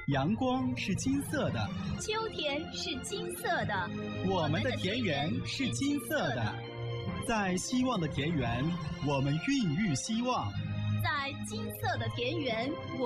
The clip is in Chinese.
阳光是金色的， 秋天是金色的， 我们的田园是金色的。在希望的田园，我们孕育希望； 在金色的田园，我